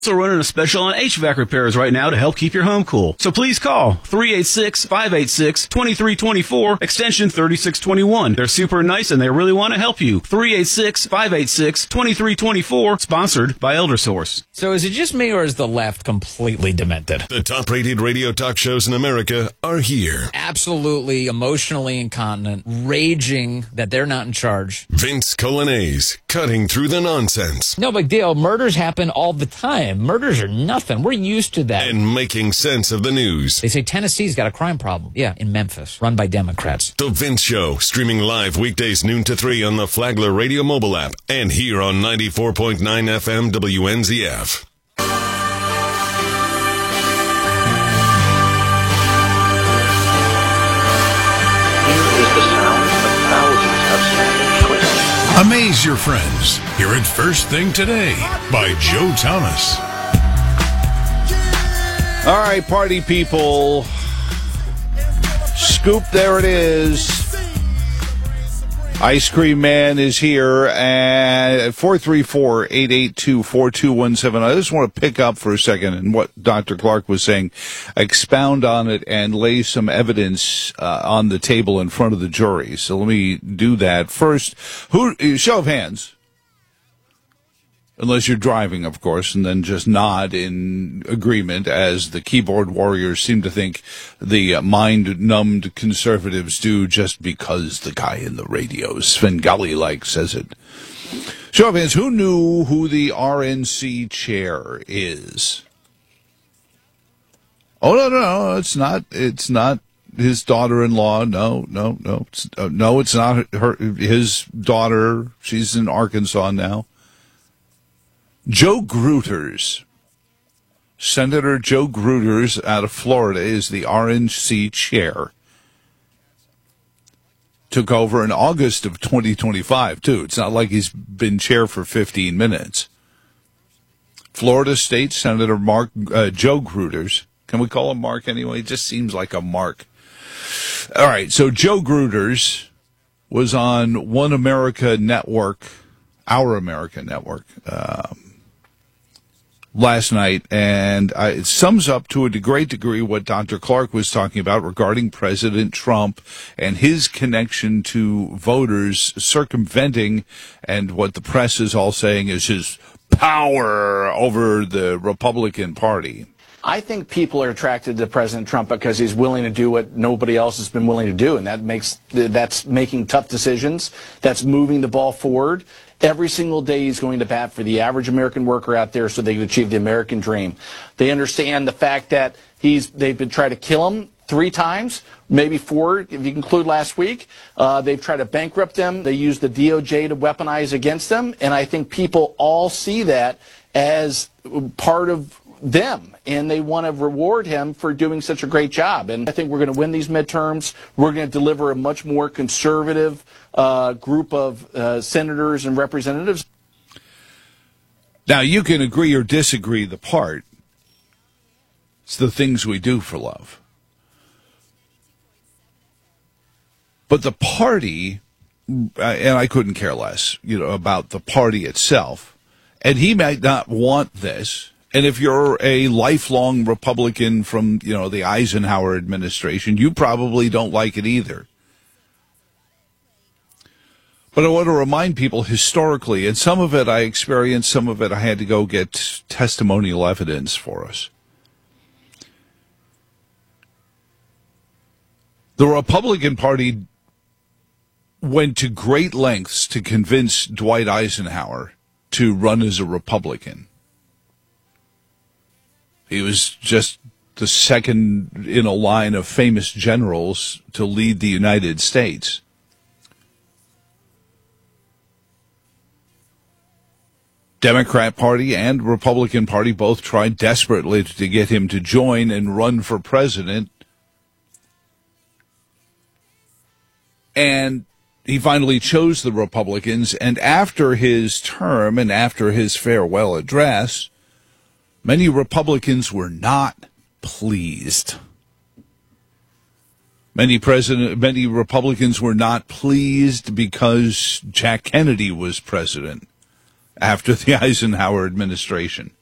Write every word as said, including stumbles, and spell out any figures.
Also running a special on H V A C repairs right now to help keep your home cool. So please call three eight six, five eight six, two three two four, extension thirty-six twenty-one. They're super nice and they really want to help you. three eight six, five eight six, two three two four, sponsored by ElderSource. So is it just me or is the left completely demented? The top-rated radio talk shows in America are here. Absolutely emotionally incontinent, raging that they're not in charge. Vince Colanese, cutting through the nonsense. No big deal. Murders happen all the time. Murders are nothing. We're used to that. And making sense of the news. They say Tennessee's got a crime problem. Yeah, in Memphis, run by Democrats. The Vince Show, streaming live weekdays noon to three on the Flagler Radio mobile app and here on ninety-four point nine F M W N Z F. Amaze your friends. Hear it first thing today by Joe Thomas. All right, party people. Scoop, there it is. Ice Cream Man is here at four three four, eight eight two, four two one seven. I just want to pick up for a second and what Doctor Clark was saying, expound on it and lay some evidence uh, on the table in front of the jury. So let me do that. First, who? Show of hands. Unless you're driving, of course, and then just nod in agreement, as the keyboard warriors seem to think the uh, mind-numbed conservatives do just because the guy in the radio, Svengali-like, says it. Show of hands, who knew who the R N C chair is? Oh, no, no, no, it's not, it's not his daughter-in-law. No, no, no. It's, uh, no, it's not her, his daughter. She's in Arkansas now. Joe Gruters, Senator Joe Gruters out of Florida, is the R N C chair. Took over in August of twenty twenty-five, too. It's not like he's been chair for fifteen minutes. Florida State Senator Mark uh, Joe Gruters. Can we call him Mark anyway? It just seems like a Mark. All right, so Joe Gruters was on One America Network, Our America Network, um, last night, and uh, it sums up to a great degree what Doctor Clark was talking about regarding President Trump and his connection to voters circumventing, and what the press is all saying is his power over the Republican Party. I think people are attracted to President Trump because he's willing to do what nobody else has been willing to do, and that makes that's making tough decisions. That's moving the ball forward. Every single day he's going to bat for the average American worker out there so they can achieve the American dream. They understand the fact that he's they've been trying to kill him three times, maybe four if you include last week. Uh, they've tried to bankrupt them. They used the D O J to weaponize against them, and I think people all see that as part of them, and they want to reward him for doing such a great job. And I think we're going to win these midterms. We're going to deliver a much more conservative uh, group of uh, senators and representatives. Now, you can agree or disagree the part. It's the things we do for love. But the party, and I couldn't care less, you know, about the party itself. And he might not want this. And if you're a lifelong Republican from, you know, the Eisenhower administration, you probably don't like it either. But I want to remind people historically, and some of it I experienced, some of it I had to go get testimonial evidence for us. The Republican Party went to great lengths to convince Dwight Eisenhower to run as a Republican. He was just the second in a line of famous generals to lead the United States. Democrat Party and Republican Party both tried desperately to get him to join and run for president. And he finally chose the Republicans. And after his term and after his farewell address, many Republicans were not pleased. Many president, many Republicans were not pleased because Jack Kennedy was president after the Eisenhower administration.